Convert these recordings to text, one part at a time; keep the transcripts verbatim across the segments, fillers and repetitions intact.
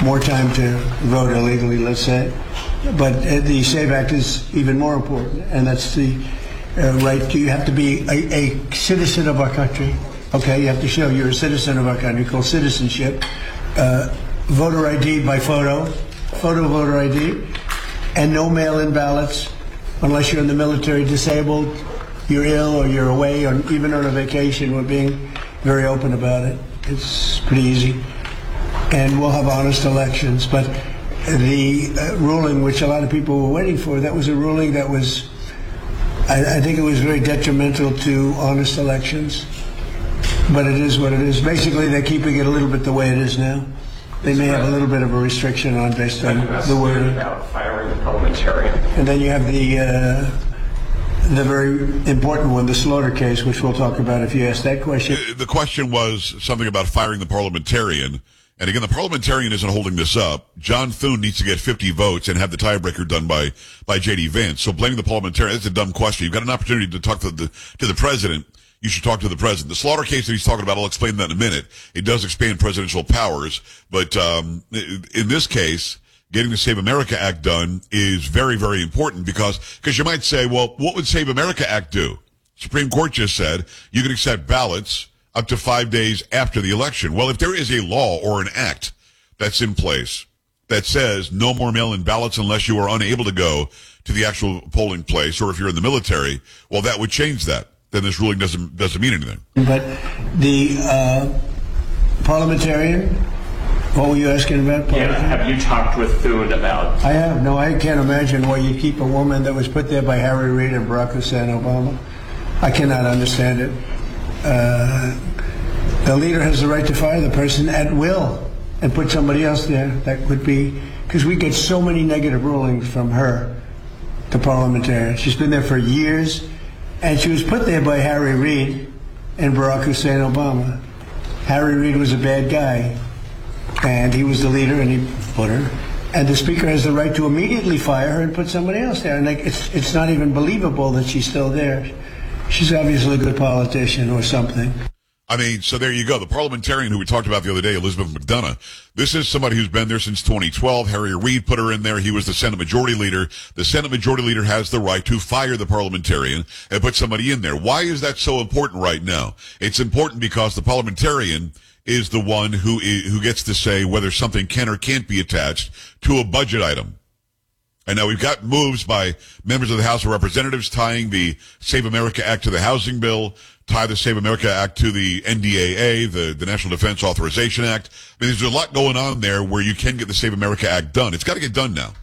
more time to vote illegally, let's say. But uh, the SAVE Act is even more important, and that's the uh, right to, you have to be a, a citizen of our country. Okay, you have to show you're a citizen of our country, called citizenship. Uh, voter I D by photo, photo voter I D, and no mail-in ballots unless you're in the military, disabled, you're ill, or you're away, or even on a vacation. We're being very open about it. It's pretty easy. And we'll have honest elections. But the uh, ruling, which a lot of people were waiting for, that was a ruling that was, I, I think it was very detrimental to honest elections. But it is what it is. Basically, they're keeping it a little bit the way it is now. They may have a little bit of a restriction on based on the wording. About firing the parliamentarian. And then you have the uh, the very important one, the Slaughter case, which we'll talk about if you ask that question. The question was something about firing the parliamentarian. And again, the parliamentarian isn't holding this up. John Thune needs to get fifty votes and have the tiebreaker done by, by J D Vance. So blaming the parliamentarian, that's a dumb question. You've got an opportunity to talk to the, to the president. You should talk to the president. The Slaughter case that he's talking about, I'll explain that in a minute. It does expand presidential powers. But um, in this case, getting the Save America Act done is very, very important because because you might say, well, what would Save America Act do? Supreme Court just said you can accept ballots up to five days after the election. Well, if there is a law or an act that's in place that says no more mail-in ballots unless you are unable to go to the actual polling place or if you're in the military, well, that would change that. Then this ruling doesn't doesn't mean anything. But the uh, parliamentarian, what were you asking about? Yeah, have you talked with Thune about? I have. No, I can't imagine why you keep a woman that was put there by Harry Reid and Barack Hussein Obama. I cannot understand it. Uh, the leader has the right to fire the person at will and put somebody else there. That would be, because we get so many negative rulings from her, the parliamentarian. She's been there for years. And she was put there by Harry Reid and Barack Hussein Obama. Harry Reid was a bad guy, and he was the leader, and he put her. And the speaker has the right to immediately fire her and put somebody else there. And like, it's it's not even believable that she's still there. She's obviously a good politician or something. I mean, so there you go. The parliamentarian who we talked about the other day, Elizabeth McDonough, this is somebody who's been there since twenty twelve. Harry Reid put her in there. He was the Senate Majority Leader. The Senate Majority Leader has the right to fire the parliamentarian and put somebody in there. Why is that so important right now? It's important because the parliamentarian is the one who who gets to say whether something can or can't be attached to a budget item. And now we've got moves by members of the House of Representatives tying the Save America Act to the housing bill, tie the Save America Act to the N D A A, the, the National Defense Authorization Act. I mean, there's a lot going on there where you can get the Save America Act done. It's got to get done now.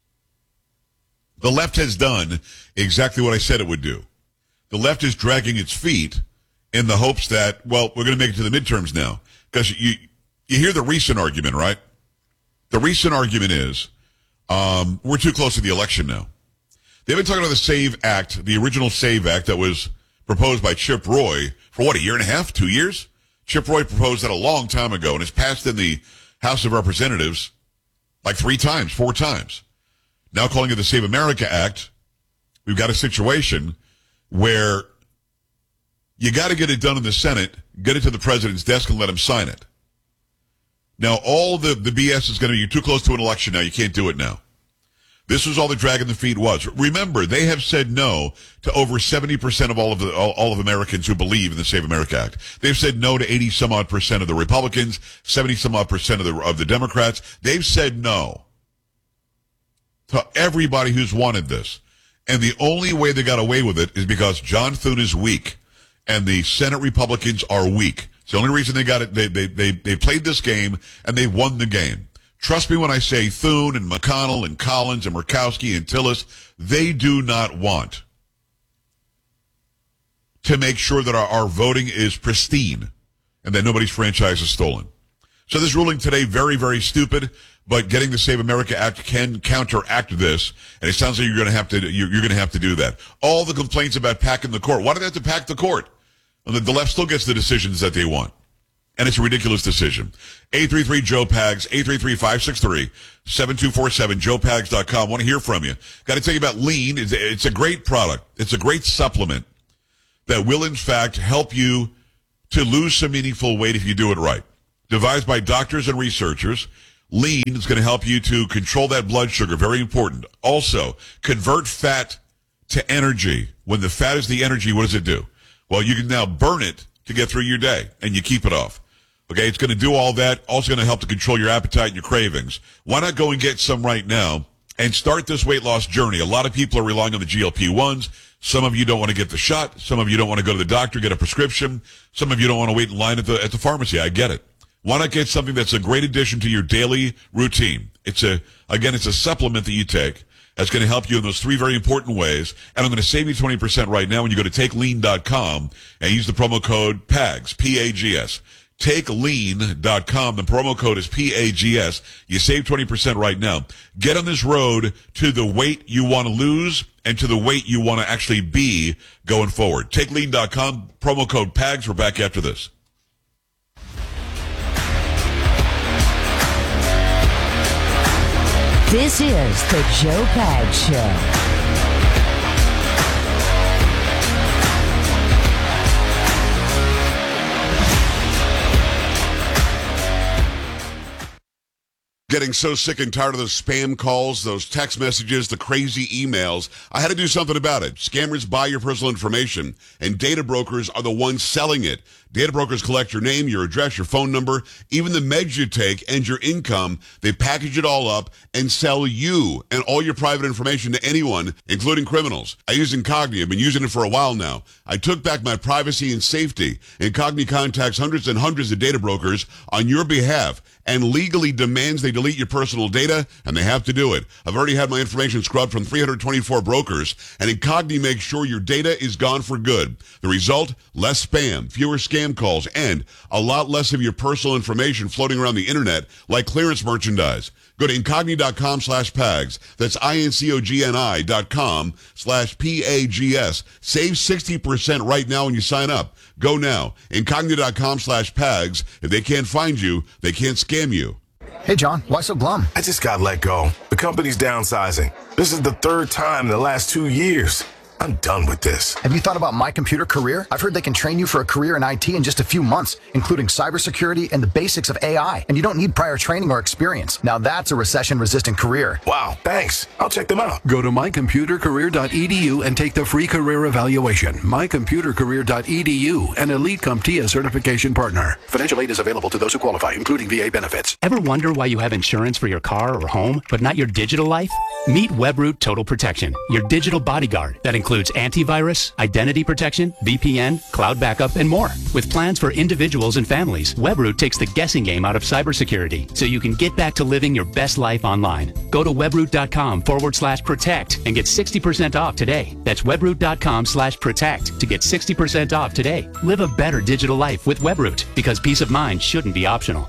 The left has done exactly what I said it would do. The left is dragging its feet in the hopes that, well, we're going to make it to the midterms now. Because you, you hear the recent argument, right? The recent argument is, um, we're too close to the election now. They've been talking about the SAVE Act, the original SAVE Act that was proposed by Chip Roy for what, a year and a half, two years? Chip Roy proposed that a long time ago, and it's passed in the House of Representatives like three times, four times. Now calling it the Save America Act, we've got a situation where you got to get it done in the Senate, get it to the president's desk, and let him sign it. Now, all the, the B S is going to be, you're too close to an election now, you can't do it now. This was all the dragging the feet was. Remember, they have said no to over seventy percent of all of the, all, all of Americans who believe in the Save America Act. They've said no to eighty some odd percent of the Republicans, seventy some odd percent of the, of the Democrats. They've said no to everybody who's wanted this. And the only way they got away with it is because John Thune is weak and the Senate Republicans are weak. It's the only reason they got it. They, they, they, they played this game and they won the game. Trust me when I say Thune and McConnell and Collins and Murkowski and Tillis, they do not want to make sure that our, our voting is pristine and that nobody's franchise is stolen. So this ruling today, very, very stupid, but getting the Save America Act can counteract this, and it sounds like you're going to have to you're, you're going to have to do that. All the complaints about packing the court. Why do they have to pack the court? And the, the left still gets the decisions that they want. And it's a ridiculous decision. eight three three Joe Pags, eight three three, five six three, seven two four seven, joe pags dot com. Want to hear from you. Got to tell you about Lean. It's, it's a great product. It's a great supplement that will, in fact, help you to lose some meaningful weight if you do it right. Devised by doctors and researchers, Lean is going to help you to control that blood sugar. Very important. Also, convert fat to energy. When the fat is the energy, what does it do? Well, you can now burn it to get through your day, and you keep it off. Okay, it's going to do all that. Also going to help to control your appetite and your cravings. Why not go and get some right now and start this weight loss journey? A lot of people are relying on the G L P ones. Some of you don't want to get the shot. Some of you don't want to go to the doctor, get a prescription. Some of you don't want to wait in line at the at the pharmacy. I get it. Why not get something that's a great addition to your daily routine? It's a, again, it's a supplement that you take that's going to help you in those three very important ways. And I'm going to save you twenty percent right now when you go to take lean dot com and use the promo code P A G S, P A G S. take lean dot com. The promo code is P A G S. You save twenty percent right now. Get on this road to the weight you want to lose and to the weight you want to actually be going forward. take lean dot com, promo code P A G S. We're back after this. This is the Joe Pags Show. Getting so sick and tired of those spam calls, those text messages, the crazy emails. I had to do something about it. Scammers buy your personal information, and data brokers are the ones selling it. Data brokers collect your name, your address, your phone number, even the meds you take, and your income. They package it all up and sell you and all your private information to anyone, including criminals. I use Incogni. I've been using it for a while now. I took back my privacy and safety. Incogni contacts hundreds and hundreds of data brokers on your behalf and legally demands they delete your personal data, and they have to do it. I've already had my information scrubbed from three hundred twenty-four brokers, and Incogni makes sure your data is gone for good. The result? Less spam, fewer scam calls, and a lot less of your personal information floating around the internet like clearance merchandise. Go to Incogni dot com slash Pags. That's I-N-C-O-G-N-I dot com slash P A G S. Save sixty percent right now when you sign up. Go now. Incogni dot com slash Pags. If they can't find you, they can't scam you. Hey, John, why so glum? I just got let go. The company's downsizing. This is the third time in the last two years. I'm done with this. Have you thought about My Computer Career? I've heard they can train you for a career in I T in just a few months, including cybersecurity and the basics of A I. And you don't need prior training or experience. Now that's a recession-resistant career. Wow, thanks. I'll check them out. Go to my computer career dot e d u and take the free career evaluation. my computer career dot e d u, an Elite CompTIA certification partner. Financial aid is available to those who qualify, including V A benefits. Ever wonder why you have insurance for your car or home, but not your digital life? Meet Webroot Total Protection, your digital bodyguard that includes antivirus, identity protection, V P N, cloud backup, and more. With plans for individuals and families, Webroot takes the guessing game out of cybersecurity so you can get back to living your best life online. Go to webroot dot com forward slash protect and get sixty percent off today. That's webroot dot com slash protect to get sixty percent off today. Live a better digital life with Webroot, because peace of mind shouldn't be optional.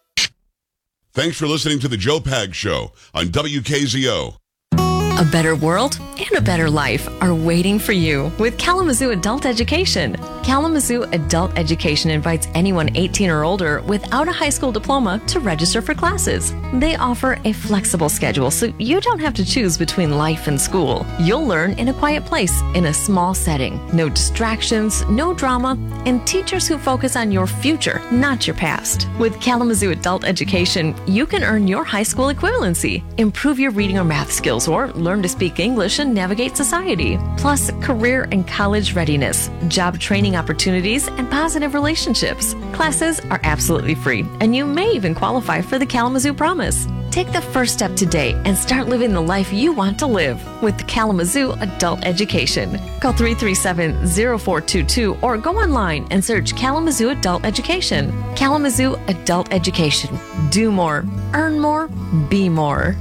Thanks for listening to the Joe Pags Show on W K Z O. A better world and a better life are waiting for you with Kalamazoo Adult Education. Kalamazoo Adult Education invites anyone eighteen or older without a high school diploma to register for classes. They offer a flexible schedule so you don't have to choose between life and school. You'll learn in a quiet place, in a small setting. No distractions, no drama, and teachers who focus on your future, not your past. With Kalamazoo Adult Education, you can earn your high school equivalency, improve your reading or math skills, or learn to speak English and navigate society. Plus, career and college readiness, job training opportunities, and positive relationships. Classes are absolutely free, and you may even qualify for the Kalamazoo Promise. Take the first step today and start living the life you want to live with Kalamazoo Adult Education. Call three three seven, zero four two two or go online and search Kalamazoo Adult Education. Kalamazoo Adult Education. Do more, earn more, be more.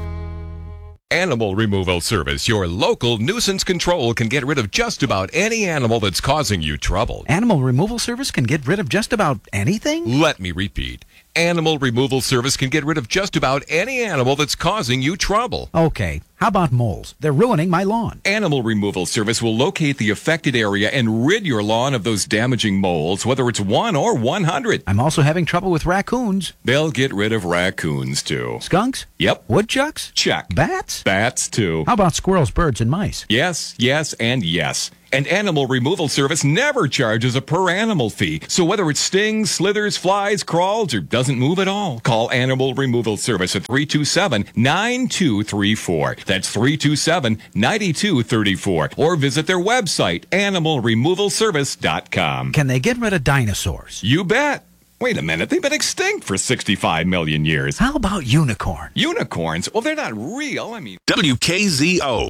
Animal Removal Service, your local nuisance control, can get rid of just about any animal that's causing you trouble. Animal Removal Service can get rid of just about anything? Let me repeat. Animal Removal Service can get rid of just about any animal that's causing you trouble. Okay, how about moles? They're ruining my lawn. Animal Removal Service will locate the affected area and rid your lawn of those damaging moles, whether it's one or one hundred. I'm also having trouble with raccoons. They'll get rid of raccoons, too. Skunks? Yep. Woodchucks? Check. Bats? Bats, too. How about squirrels, birds, and mice? Yes, yes, and yes. And Animal Removal Service never charges a per animal fee. So whether it stings, slithers, flies, crawls, or doesn't move at all, call Animal Removal Service at three two seven, nine two three four. That's three two seven, nine two three four. Or visit their website, animal removal service dot com. Can they get rid of dinosaurs? You bet. Wait a minute, they've been extinct for sixty-five million years. How about unicorns? Unicorns? Well, they're not real. I mean... W K Z O.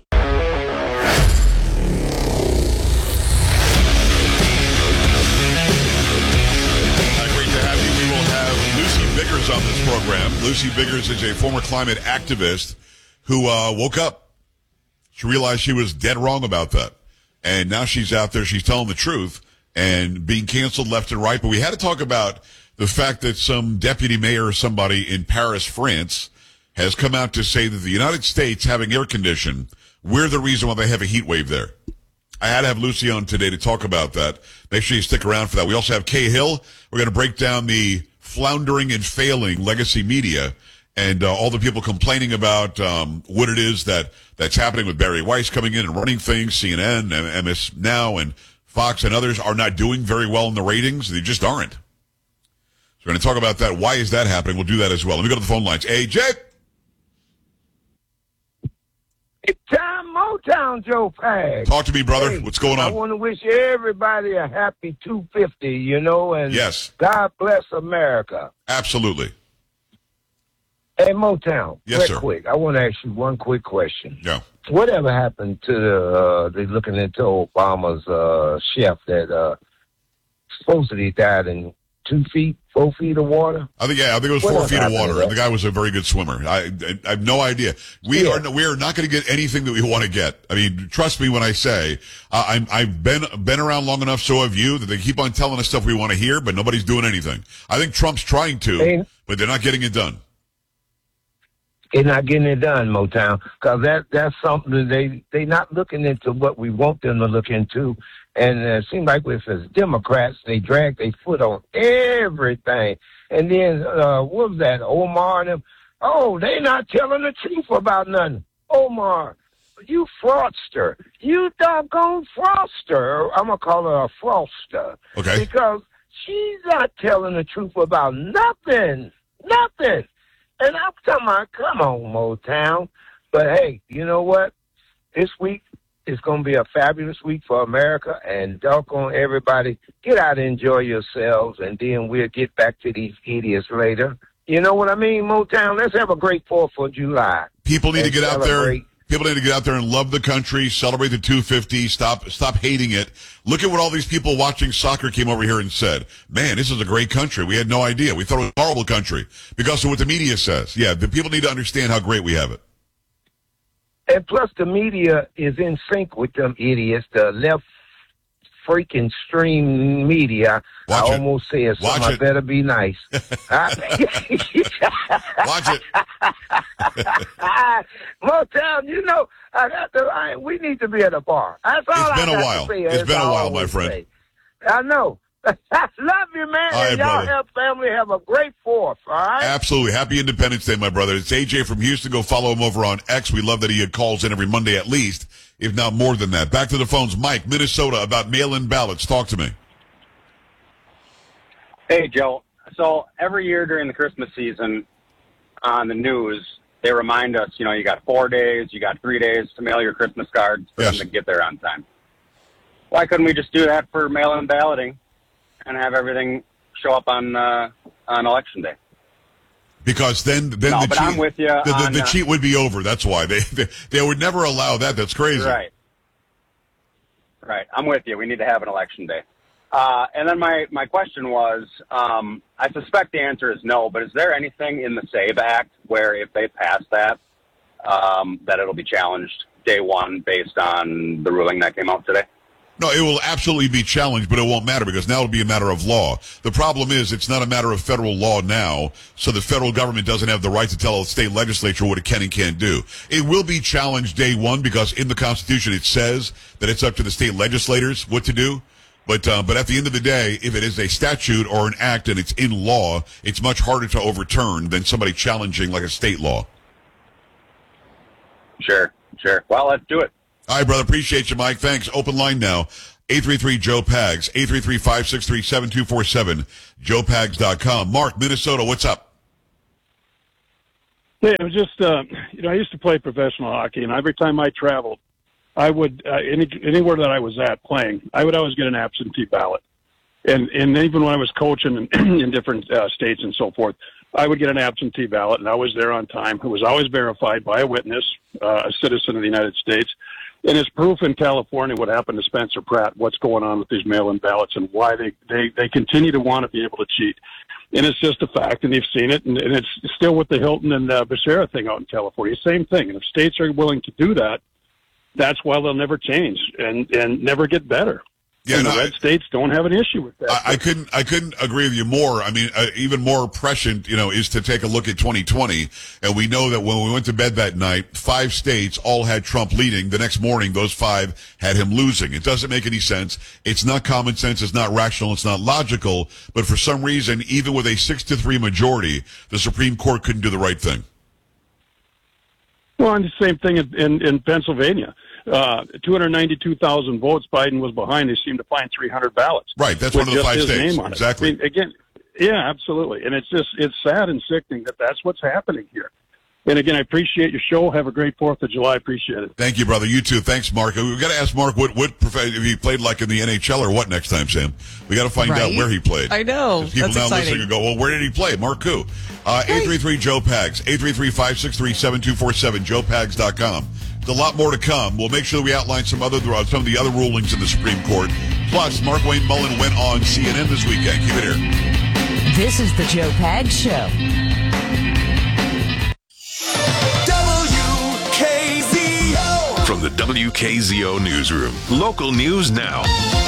Biggers on this program. Lucy Biggers is a former climate activist who uh, woke up. She realized she was dead wrong about that. And now she's out there, she's telling the truth and being canceled left and right. But we had to talk about the fact that some deputy mayor or somebody in Paris, France, has come out to say that the United States having air conditioning, we're the reason why they have a heat wave there. I had to have Lucy on today to talk about that. Make sure you stick around for that. We also have Kay Hill. We're going to break down the floundering and failing legacy media and uh, all the people complaining about um, what it is that that's happening with Barry Weiss coming in and running things. C N N, M S Now, and Fox and others are not doing very well in the ratings. They just aren't. So we're going to talk about that. Why is that happening? We'll do that as well. Let me go to the phone lines. A J. It's time Motown, Joe Pag. Talk to me, brother. Hey, What's going on? I want to wish everybody a happy two fifty, you know, and yes. God bless America. Absolutely. Hey, Motown, yes, real sir. quick, I want to ask you one quick question. Yeah. Whatever happened to the, uh, they looking into Obama's uh, chef that uh, supposedly died in two feet, four feet of water? I think, yeah, I think it was What four else feet of happened to water, that? and the guy was a very good swimmer. I, I, I have no idea. We Yeah. are we are not going to get anything that we want to get. I mean, trust me when I say uh, I'm, I've been been around long enough, so have you, that they keep on telling us stuff we want to hear, but nobody's doing anything. I think Trump's trying to, Hey. but they're not getting it done. They're not getting it done, Motown, because that, that's something that they, they not looking into what we want them to look into. And uh, it seems like with as Democrats, they drag their foot on everything. And then, uh, what was that, Omar and them? Oh, they not telling the truth about nothing. Omar, you fraudster. You doggone fraudster. I'm going to call her a fraudster. Okay. Because she's not telling the truth about nothing. Nothing. And I'm talking about, come on, Motown. But, hey, you know what? This week is going to be a fabulous week for America, and doggone everybody, get out and enjoy yourselves, and then we'll get back to these idiots later. You know what I mean, Motown? Let's have a great fourth of July. People need And to get out there. celebrate. People need to get out there and love the country, celebrate the two fifty, stop stop hating it. Look at what all these people watching soccer came over here and said. Man, this is a great country. We had no idea. We thought it was a horrible country because of what the media says. Yeah, the people need to understand how great we have it. And plus, the media is in sync with them idiots, the left freaking stream media. Watch I it. almost said Watch something. I it. better be nice. Watch it. Motown, you know, I got to, I, we need to be at a bar. That's all It's been I a got while. to say. It's As been a I while, my always friend. say. I know. Love you, man. All right, and y'all brother. have family. Have a great fourth, all right? Absolutely. Happy Independence Day, my brother. It's A J from Houston. Go follow him over on X. We love that he calls in every Monday at least, if not more than that. Back to the phones. Mike, Minnesota, about mail-in ballots. Talk to me. Hey, Joe. So every year during the Christmas season on the news, they remind us, you know, you got four days, you got three days to mail your Christmas cards for Yes. them to get there on time. Why couldn't we just do that for mail-in balloting and have everything show up on uh, on Election Day? Because then, then No, the but cheat, I'm with you the, the, on, the uh, cheat would be over. That's why they, they they would never allow that. That's crazy. Right. Right. I'm with you. We need to have an Election Day. Uh, and then my, my question was, um, I suspect the answer is no, but is there anything in the SAVE Act where if they pass that, um, that it'll be challenged day one based on the ruling that came out today? No, it will absolutely be challenged, but it won't matter because now it'll be a matter of law. The problem is it's not a matter of federal law now, so the federal government doesn't have the right to tell the state legislature what it can and can't do. It will be challenged day one because in the Constitution it says that it's up to the state legislators what to do. But uh, but at the end of the day, if it is a statute or an act and it's in law, it's much harder to overturn than somebody challenging like a state law. Sure, sure. Well, let's do it. All right, brother. Appreciate you, Mike. Thanks. Open line now. eight three three, Joe Pags. eight three three, five six three, seven two four seven. joe pags dot com. Mark, Minnesota, what's up? Hey, it was just, uh, you know, I used to play professional hockey, and every time I traveled, I would, uh, any, anywhere that I was at playing, I would always get an absentee ballot. And and even when I was coaching in, in different uh, states and so forth, I would get an absentee ballot, and I was there on time. It was always verified by a witness, uh, a citizen of the United States. And it's proof in California what happened to Spencer Pratt, what's going on with these mail-in ballots and why they, they, they continue to want to be able to cheat. And it's just a fact, and they've seen it, and, and it's still with the Hilton and uh, Becerra thing out in California. Same thing. And if states are willing to do that, that's why they'll never change and, and never get better. Yeah, and no, the red I, states don't have an issue with that. I, I couldn't. I couldn't agree with you more. I mean, uh, even more prescient, you know, is to take a look at twenty twenty, and we know that when we went to bed that night, five states all had Trump leading. The next morning, those five had him losing. It doesn't make any sense. It's not common sense. It's not rational. It's not logical. But for some reason, even with a six to three majority, the Supreme Court couldn't do the right thing. Well, and the same thing in, in, in Pennsylvania. Uh, two hundred ninety-two thousand votes. Biden was behind. They seemed to find three hundred ballots. Right. That's one of the five states. Exactly. I mean, again, yeah, absolutely. And it's just, it's sad and sickening that that's what's happening here. And again, I appreciate your show. Have a great fourth of July. Appreciate it. Thank you, brother. You too. Thanks, Mark. We've got to ask Mark what, what prof- if he played like in the N H L or what next time, Sam. We got to find right? out where he played. I know. People That's now exciting. listening and go, well, where did he play? Mark who? Uh, eight three three, Joe Pags. eight three three, five six three, seven two four seven. joe pags dot com. There's a lot more to come. We'll make sure that we outline some other uh, some of the other rulings in the Supreme Court. Plus, Mark Wayne Mullen went on C N N this weekend. Keep it here. This is the Joe Pags Show. W K Z O. From the W K Z O newsroom. Local news now.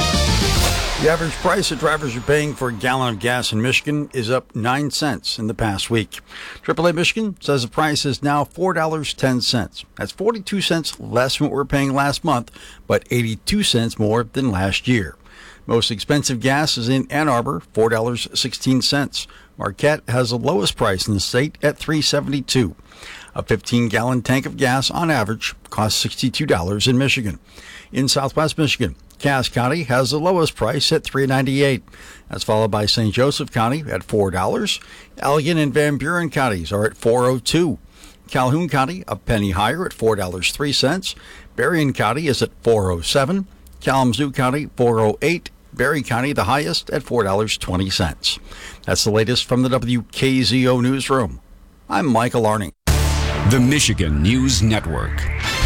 The average price that drivers are paying for a gallon of gas in Michigan is up nine cents in the past week. triple A Michigan says the price is now four dollars and ten cents. That's forty-two cents less than what we were paying last month, but eighty-two cents more than last year. Most expensive gas is in Ann Arbor, four dollars and sixteen cents. Marquette has the lowest price in the state at three dollars and seventy-two cents. A fifteen-gallon tank of gas on average costs sixty-two dollars in Michigan. In Southwest Michigan, Cass County has the lowest price at three dollars and ninety-eight cents. That's followed by Saint Joseph County at four dollars. Allegan and Van Buren counties are at four dollars and two cents. Calhoun County a penny higher at four dollars and three cents. Berrien County is at four dollars and seven cents. Kalamazoo County four dollars and eight cents. Berry County the highest at four dollars and twenty cents. That's the latest from the W K Z O newsroom. I'm Michael Arning. The Michigan News Network.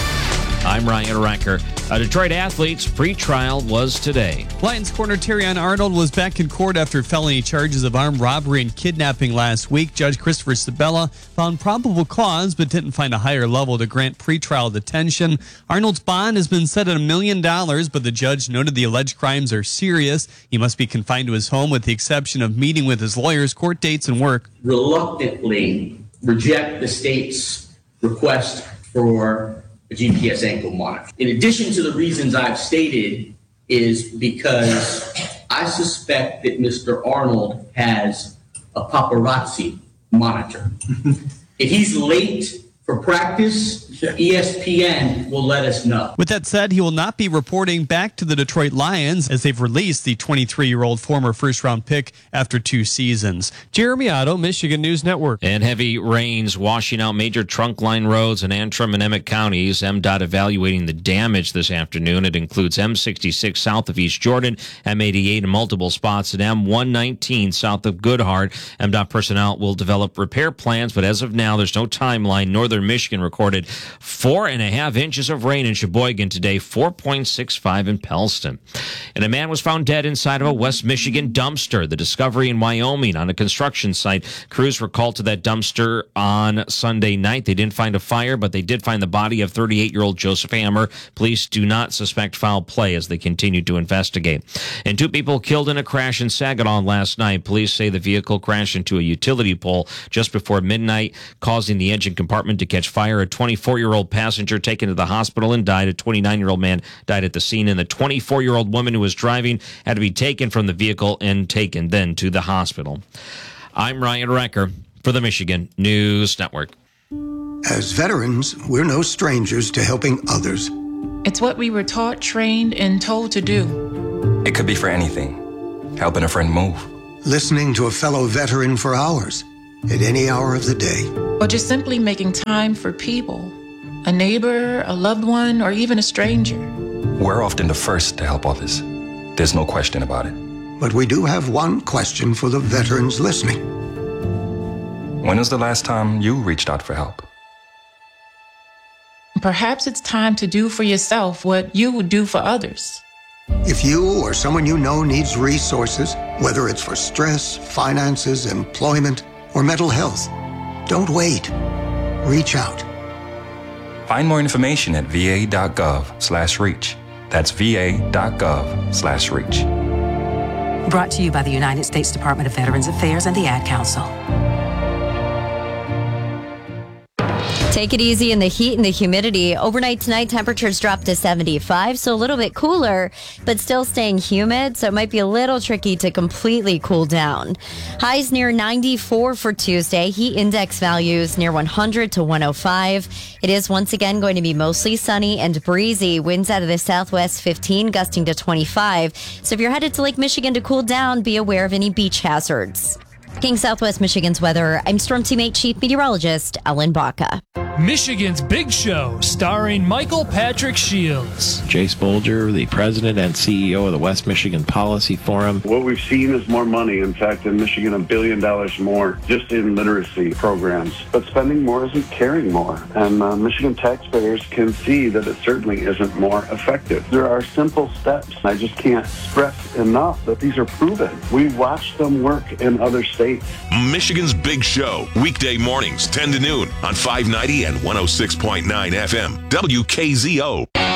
I'm Ryan Recker. A Detroit athlete's pre-trial was today. Lions corner Terrion Arnold was back in court after felony charges of armed robbery and kidnapping last week. Judge Christopher Sabella found probable cause but didn't find a higher level to grant pretrial detention. Arnold's bond has been set at a million dollars, but the judge noted the alleged crimes are serious. He must be confined to his home with the exception of meeting with his lawyers, court dates, and work. Reluctantly reject the state's request for a G P S ankle monitor. In addition to the reasons I've stated is because I suspect that Mister Arnold has a paparazzi monitor. If he's late for practice, E S P N will let us know. With that said, he will not be reporting back to the Detroit Lions as they've released the twenty-three-year-old former first-round pick after two seasons. Jeremy Otto, Michigan News Network. And heavy rains washing out major trunk line roads in Antrim and Emmett counties. M DOT evaluating the damage this afternoon. It includes M sixty-six south of East Jordan, M eighty-eight in multiple spots, and M one nineteen south of Goodhart. M DOT personnel will develop repair plans, but as of now, there's no timeline. Northern Michigan recorded four and a half inches of rain in Sheboygan today, four point six five in Pellston. And a man was found dead inside of a West Michigan dumpster. The discovery in Wyoming on a construction site. Crews were called to that dumpster on Sunday night. They didn't find a fire, but they did find the body of thirty-eight-year-old Joseph Hammer. Police do not suspect foul play as they continue to investigate. And two people killed in a crash in Saginaw last night. Police say the vehicle crashed into a utility pole just before midnight, causing the engine compartment to catch fire. A twenty-four-year-old passenger taken to the hospital and died. A twenty-nine-year-old man died at the scene, and the twenty-four-year-old woman who was driving had to be taken from the vehicle and taken then to the hospital. I'm Ryan Recker for the Michigan News Network. As veterans, we're no strangers to helping others. It's what we were taught, trained, and told to do. It could be for anything. Helping a friend move. Listening to a fellow veteran for hours, at any hour of the day. Or just simply making time for people. A neighbor, a loved one, or even a stranger. We're often the first to help others. There's no question about it. But we do have one question for the veterans listening. When was the last time you reached out for help? Perhaps it's time to do for yourself what you would do for others. If you or someone you know needs resources, whether it's for stress, finances, employment, or mental health, don't wait. Reach out. Find more information at va.gov slash reach. That's va.gov slash reach. Brought to you by the United States Department of Veterans Affairs and the Ad Council. Take it easy in the heat and the humidity. Overnight tonight, temperatures drop to seventy-five, so a little bit cooler, but still staying humid, so it might be a little tricky to completely cool down. Highs near ninety-four for Tuesday. Heat index values near one hundred to one oh five. It is once again going to be mostly sunny and breezy. Winds out of the southwest fifteen, gusting to twenty-five. So if you're headed to Lake Michigan to cool down, be aware of any beach hazards. King Southwest Michigan's weather, I'm Storm Teammate Chief Meteorologist Ellen Baca. Michigan's Big Show, starring Michael Patrick Shields. Jace Bolger, the president and C E O of the West Michigan Policy Forum. What we've seen is more money. In fact, in Michigan, a billion dollars more just in literacy programs. But spending more isn't caring more. And uh, Michigan taxpayers can see that it certainly isn't more effective. There are simple steps. I just can't stress enough that these are proven. We watch them work in other states. Michigan's Big Show, weekday mornings, ten to noon on five ninety and one oh six point nine F M, W K Z O.